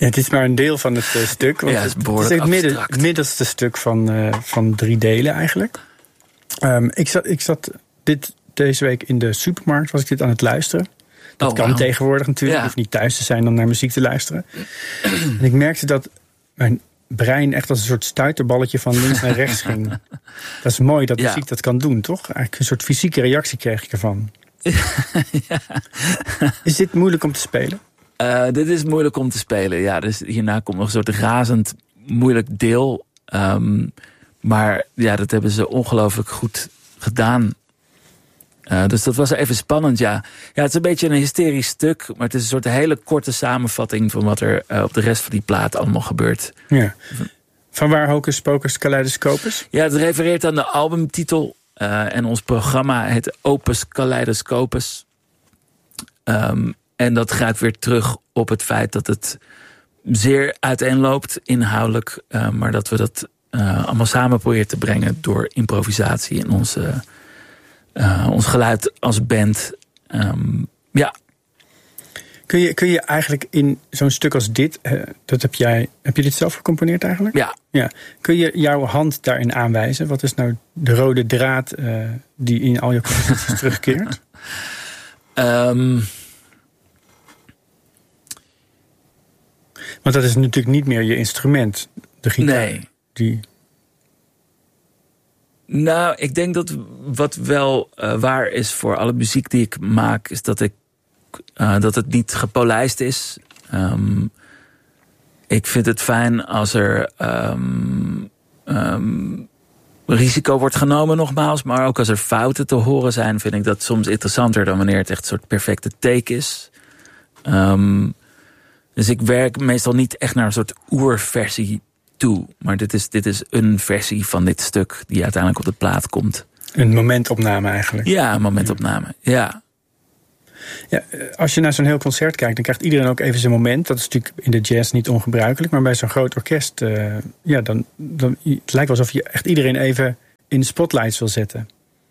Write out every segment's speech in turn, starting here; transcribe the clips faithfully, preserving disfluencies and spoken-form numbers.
Ja, het is maar een deel van het uh, stuk. Want ja, het is, het is het, midden, het middelste stuk van, uh, van drie delen eigenlijk. Um, ik zat, ik zat dit, deze week in de supermarkt, was ik dit aan het luisteren. Dat oh, kan wow. tegenwoordig natuurlijk. Ja. Je hoeft niet thuis te zijn om naar muziek te luisteren. En ik merkte dat mijn brein echt als een soort stuiterballetje van links naar rechts ging. Dat is mooi dat ja. muziek dat kan doen, toch? Eigenlijk een soort fysieke reactie kreeg ik ervan. ja. Is dit moeilijk om te spelen? Uh, dit is moeilijk om te spelen, ja. Dus hierna komt nog een soort razend moeilijk deel. Um, maar ja, dat hebben ze ongelooflijk goed gedaan. Uh, dus dat was even spannend, ja. Ja, het is een beetje een hysterisch stuk, maar het is een soort hele korte samenvatting van wat er uh, op de rest van die plaat allemaal gebeurt. Ja. Van waar Hocus Pocus Kaleidoscopus? Ja, het refereert aan de albumtitel. Uh, en ons programma heet Opus Kaleidoscopus. Um, en dat gaat weer terug op het feit dat het zeer uiteenloopt inhoudelijk. Uh, maar dat we dat uh, allemaal samen proberen te brengen door improvisatie en onze... Uh, ons geluid als band. Um, ja. Kun je, kun je eigenlijk in zo'n stuk als dit... Uh, dat heb jij, heb je dit zelf gecomponeerd eigenlijk? Ja. ja. Kun je jouw hand daarin aanwijzen? Wat is nou de rode draad uh, die in al je composities terugkeert? Um, Want dat is natuurlijk niet meer je instrument. De gitaar. Nee. Die... Nou, ik denk dat wat wel uh, waar is voor alle muziek die ik maak... is dat, ik, uh, dat het niet gepolijst is. Um, ik vind het fijn als er um, um, risico wordt genomen nogmaals... maar ook als er fouten te horen zijn... vind ik dat soms interessanter dan wanneer het echt een soort perfecte take is. Um, dus ik werk meestal niet echt naar een soort oerversie... toe. Maar dit is, dit is een versie van dit stuk die uiteindelijk op de plaat komt. Een momentopname eigenlijk. Ja, een momentopname, ja. ja als je naar zo'n heel concert kijkt, dan krijgt iedereen ook even zijn moment. Dat is natuurlijk in de jazz niet ongebruikelijk. Maar bij zo'n groot orkest, uh, ja, dan, dan het lijkt wel alsof je echt iedereen even in de spotlights wil zetten.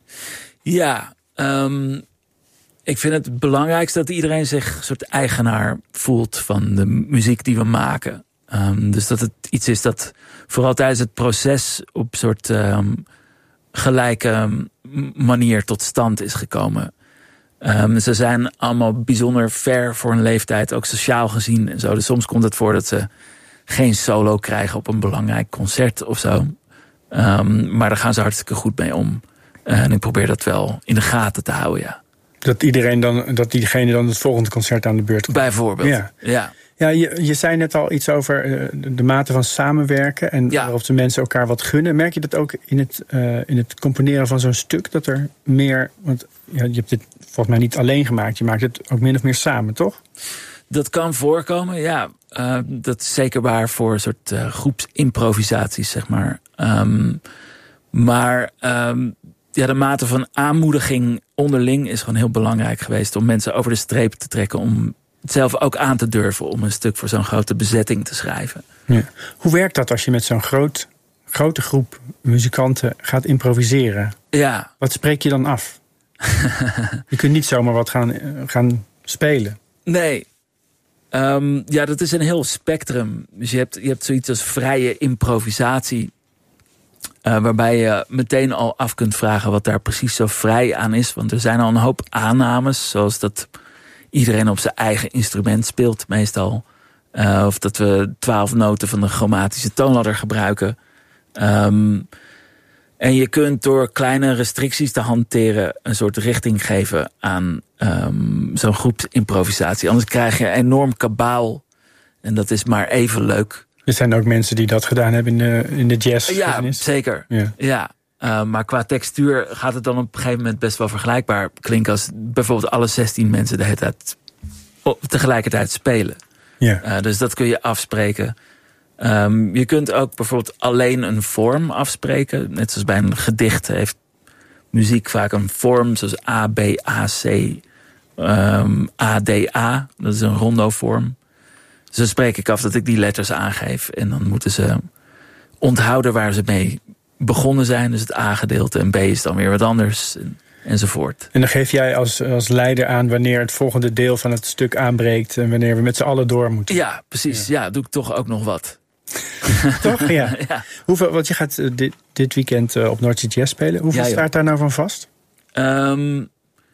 Ja, um, ik vind het belangrijkste dat iedereen zich een soort eigenaar voelt van de muziek die we maken. Um, dus dat het iets is dat vooral tijdens het proces op een soort um, gelijke manier tot stand is gekomen. Um, ze zijn allemaal bijzonder ver voor hun leeftijd, ook sociaal gezien en zo. Dus soms komt het voor dat ze geen solo krijgen op een belangrijk concert of zo. Um, maar daar gaan ze hartstikke goed mee om. Uh, en ik probeer dat wel in de gaten te houden, ja. Dat iedereen dan, dat diegene dan het volgende concert aan de beurt komt. Bijvoorbeeld, ja. ja. Ja, je, je zei net al iets over uh, de mate van samenwerken en ja. waarop de mensen elkaar wat gunnen. Merk je dat ook in het, uh, in het componeren van zo'n stuk? Dat er meer, want ja, je hebt dit volgens mij niet alleen gemaakt. Je maakt het ook min of meer samen, toch? Dat kan voorkomen, ja. Uh, dat is zeker waar voor een soort uh, groepsimprovisaties, zeg maar. Um, maar um, ja, de mate van aanmoediging onderling is gewoon heel belangrijk geweest om mensen over de streep te trekken, om het zelf ook aan te durven om een stuk voor zo'n grote bezetting te schrijven. Ja. Hoe werkt dat als je met zo'n groot, grote groep muzikanten gaat improviseren? Ja. Wat spreek je dan af? Je kunt niet zomaar wat gaan, gaan spelen. Nee. Um, ja, dat is een heel spectrum. Dus je hebt, je hebt zoiets als vrije improvisatie. Uh, waarbij je meteen al af kunt vragen wat daar precies zo vrij aan is. Want er zijn al een hoop aannames, zoals dat iedereen op zijn eigen instrument speelt meestal. Uh, of dat we twaalf noten van de chromatische toonladder gebruiken. Um, en je kunt door kleine restricties te hanteren een soort richting geven aan um, zo'n groepsimprovisatie. Anders krijg je enorm kabaal. En dat is maar even leuk. Er zijn ook mensen die dat gedaan hebben in de, in de jazz. Ja, zeker. Ja. ja. Uh, maar qua textuur gaat het dan op een gegeven moment best wel vergelijkbaar klinken als bijvoorbeeld alle zestien mensen de hele tijd tegelijkertijd spelen. Ja. Uh, dus dat kun je afspreken. Um, je kunt ook bijvoorbeeld alleen een vorm afspreken. Net zoals bij een gedicht heeft muziek vaak een vorm, zoals A, B, A, C, um, A, D, A. Dat is een rondo-vorm. Dus dan spreek ik af dat ik die letters aangeef. En dan moeten ze onthouden waar ze mee begonnen zijn. Dus het A-gedeelte en B is dan weer wat anders. enzovoort. En dan geef jij als, als leider aan wanneer het volgende deel van het stuk aanbreekt en wanneer we met z'n allen door moeten. Ja, precies. Ja, ja doe ik toch ook nog wat. Toch? Ja. ja. Hoeveel, want je gaat uh, dit, dit weekend uh, op North Sea Jazz spelen. Hoeveel ja, staat daar nou van vast? Um,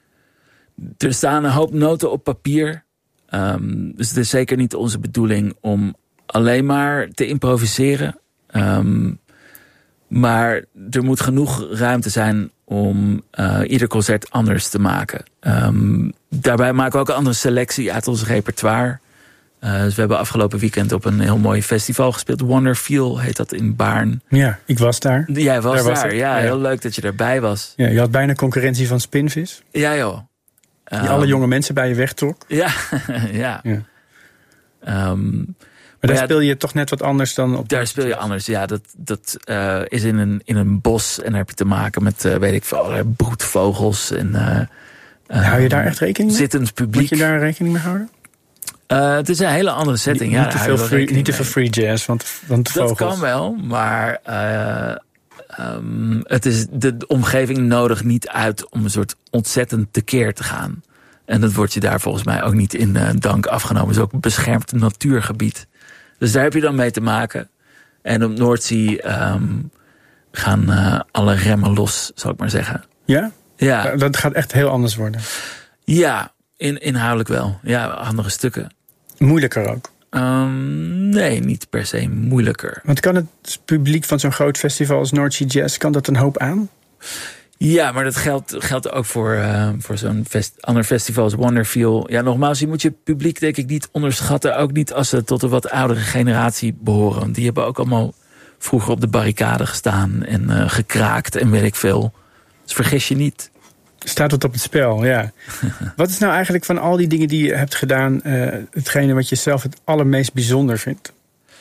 er staan een hoop noten op papier. Um, dus het is zeker niet onze bedoeling om alleen maar te improviseren. Um, maar er moet genoeg ruimte zijn om uh, ieder concert anders te maken. Um, daarbij maken we ook een andere selectie uit ons repertoire. Uh, dus we hebben afgelopen weekend op een heel mooi festival gespeeld. Wonderfeel heet dat in Baarn. Ja, ik was daar. Jij was daar, daar was ja, ja. Heel leuk dat je erbij was. Ja, je had bijna concurrentie van Spinvis. Ja joh. Die um, alle jonge mensen bij je wegtrok. Ja, ja. ja. Um, maar daar ja, speel je toch net wat anders dan op... Daar speel je anders, ja. Dat, dat uh, is in een, in een bos en dan heb je te maken met, uh, weet ik veel, broedvogels. En, uh, uh, hou je daar echt rekening mee? Zittend publiek. Moet je daar rekening mee houden? Uh, het is een hele andere setting. Niet, ja, niet, te, veel free, niet te veel free jazz, want, want de dat vogels. kan wel, maar uh, um, het is de, de omgeving nodig niet uit om een soort ontzettend tekeer te gaan. En dat wordt je daar volgens mij ook niet in uh, dank afgenomen. Het is ook een beschermd natuurgebied. Dus daar heb je dan mee te maken. En op Noordzee um, gaan uh, alle remmen los, zal ik maar zeggen. Ja? Ja. Dat gaat echt heel anders worden. Ja, in, inhoudelijk wel. Ja, andere stukken. Moeilijker ook? Um, nee, niet per se moeilijker. Want kan het publiek van zo'n groot festival als North Sea Jazz, kan dat een hoop aan? Ja, maar dat geldt, geldt ook voor, uh, voor zo'n fest, ander festival als Wonderfeel. Ja, nogmaals, je moet je publiek denk ik niet onderschatten. Ook niet als ze tot een wat oudere generatie behoren. Want die hebben ook allemaal vroeger op de barricade gestaan en uh, gekraakt en weet ik veel. Dus vergis je niet. Staat het op het spel, ja. Wat is nou eigenlijk van al die dingen die je hebt gedaan, Uh, hetgene wat je zelf het allermeest bijzonder vindt?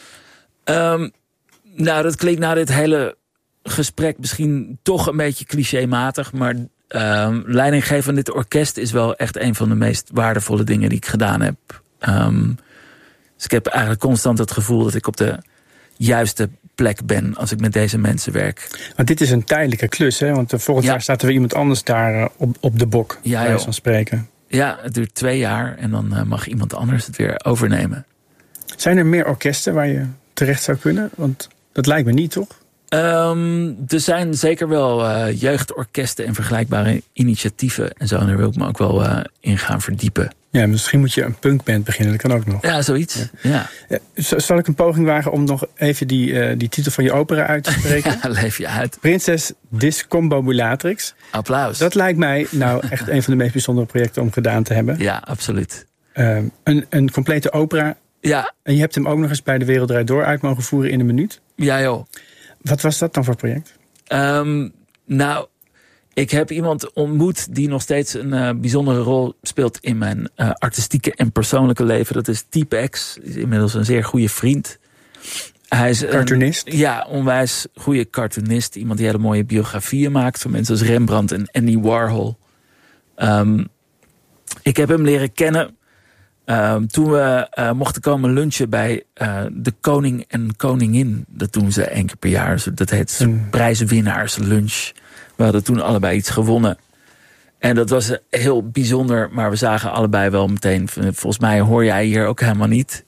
Um, nou, dat klinkt na dit hele gesprek misschien toch een beetje clichématig, maar um, leidinggeven van dit orkest is wel echt een van de meest waardevolle dingen die ik gedaan heb. Um, dus ik heb eigenlijk constant het gevoel dat ik op de juiste plek ben als ik met deze mensen werk. Want dit is een tijdelijke klus, hè? Want volgend ja. jaar staat er weer iemand anders daar uh, op, op de bok, ja, bij wijze van spreken. Ja, het duurt twee jaar en dan uh, mag iemand anders het weer overnemen. Zijn er meer orkesten waar je terecht zou kunnen? Want dat lijkt me niet, toch? Um, er zijn zeker wel uh, jeugdorkesten en vergelijkbare initiatieven en zo. En daar wil ik me ook wel uh, in gaan verdiepen. Ja, misschien moet je een punkband beginnen, dat kan ook nog. Ja, zoiets. Ja. Ja. Ja, zal ik een poging wagen om nog even die, uh, die titel van je opera uit te spreken? Ja, leef je uit. Prinses Discombobulatrix. Applaus. Dat lijkt mij nou echt een van de meest bijzondere projecten om gedaan te hebben. Ja, absoluut. Uh, een, een complete opera. Ja. En je hebt hem ook nog eens bij De Wereld Draait Door uit mogen voeren in een minuut. Ja, joh. Wat was dat dan voor project? Um, nou, ik heb iemand ontmoet die nog steeds een uh, bijzondere rol speelt in mijn uh, artistieke en persoonlijke leven. Dat is T-Pex. Hij is inmiddels een zeer goede vriend. Hij is cartoonist? Een, ja, onwijs goede cartoonist. Iemand die hele mooie biografieën maakt van mensen als Rembrandt en Andy Warhol. Um, ik heb hem leren kennen Um, toen we uh, mochten komen lunchen bij uh, de koning en koningin. Dat doen ze één keer per jaar. Dat heet mm. prijzenwinnaarslunch. We hadden toen allebei iets gewonnen. En dat was heel bijzonder. Maar we zagen allebei wel meteen, volgens mij hoor jij hier ook helemaal niet.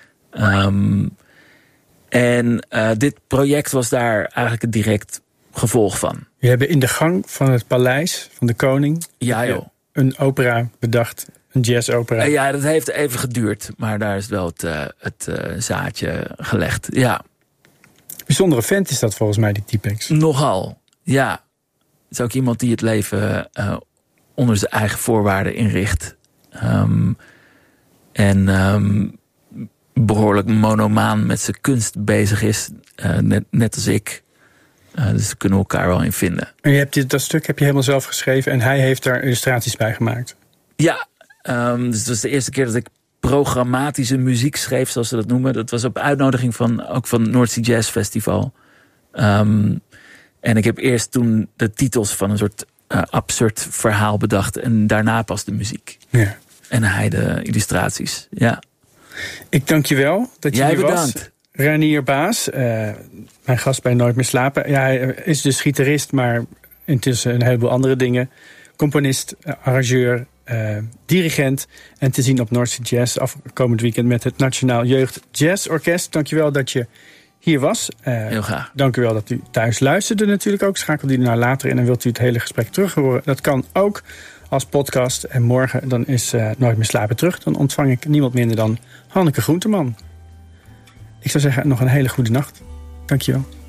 Um, en uh, dit project was daar eigenlijk een direct gevolg van. Je hebt in de gang van het paleis van de koning ja, joh. een opera bedacht. Een jazzopera. Ja, dat heeft even geduurd. Maar daar is wel het, uh, het uh, zaadje gelegd. Ja. Bijzondere vent is dat volgens mij, die T-Pex. Nogal, ja. Het is ook iemand die het leven uh, onder zijn eigen voorwaarden inricht. Um, en um, behoorlijk monomaan met zijn kunst bezig is. Uh, net, net als ik. Uh, dus daar kunnen we elkaar wel in vinden. En je hebt dit, dat stuk heb je helemaal zelf geschreven. En hij heeft daar illustraties bij gemaakt. Ja. Um, dus het was de eerste keer dat ik programmatische muziek schreef, zoals ze dat noemen. Dat was op uitnodiging van ook van het North Sea Jazz Festival. Um, en ik heb eerst toen de titels van een soort uh, absurd verhaal bedacht. En daarna pas de muziek. Ja. En hij de illustraties. Ja. Ik dank je wel dat je Jij hier bedankt. was. Reinier Baas, uh, mijn gast bij Nooit meer slapen. Ja, hij is dus gitarist, maar intussen een heleboel andere dingen. componist, uh, arrangeur, uh, dirigent. En te zien op North Sea Jazz afkomend weekend met het Nationaal Jeugd Jazz Orkest. Dankjewel dat je hier was. Uh, Heel graag. Dank u wel dat u thuis luisterde natuurlijk ook. Schakelt u naar later in en wilt u het hele gesprek terug horen. Dat kan ook als podcast. En morgen dan is uh, Nooit meer slapen terug. Dan ontvang ik niemand minder dan Hanneke Groenteman. Ik zou zeggen nog een hele goede nacht. Dankjewel.